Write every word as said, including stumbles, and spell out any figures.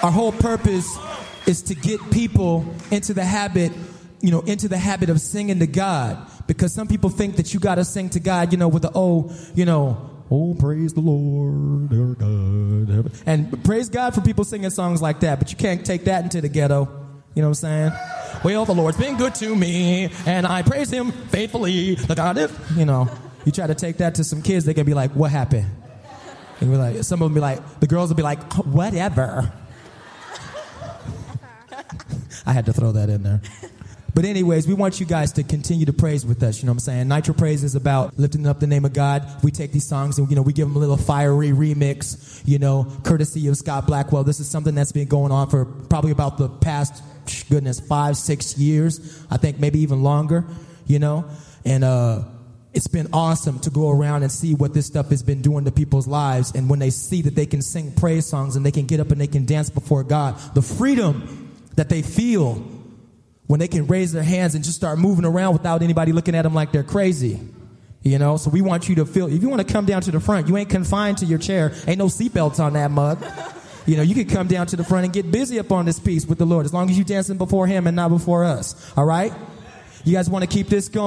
Our whole purpose is to get people into the habit, you know, into the habit of singing to God. Because some people think that you got to sing to God, you know, with the, oh, you know, oh, praise the Lord, our God. And praise God for people singing songs like that, but you can't take that into the ghetto. You know what I'm saying? Well, the Lord's been good to me, and I praise him faithfully. The God is, you know, you try to take that to some kids, they can be like, what happened? And be like, some of them be like, the girls will be like, whatever. I had to throw that in there. But anyways, we want you guys to continue to praise with us, you know what I'm saying? Nitro Praise is about lifting up the name of God. We take these songs and, you know, we give them a little fiery remix, you know, courtesy of Scott Blackwell. This is something that's been going on for probably about the past, goodness, five, six years. I think maybe even longer, you know? And uh, it's been awesome to go around and see what this stuff has been doing to people's lives. And when they see that they can sing praise songs and they can get up and they can dance before God, the freedom that they feel when they can raise their hands and just start moving around without anybody looking at them like they're crazy. You know, so we want you to feel, if you want to come down to the front, you ain't confined to your chair. Ain't no seatbelts on that mug. You know, you can come down to the front and get busy up on this piece with the Lord, as long as you're dancing before him and not before us. All right? You guys want to keep this going?